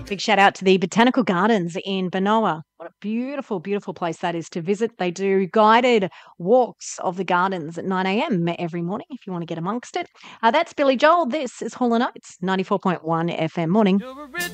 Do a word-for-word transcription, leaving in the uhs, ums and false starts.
Big shout out to the Botanical Gardens in Benoa. What a beautiful, beautiful place that is to visit. They do guided walks of the gardens at nine a.m. every morning if you want to get amongst it. Uh, that's Billy Joel. This is Hall and Oates, ninety-four point one F M. Morning.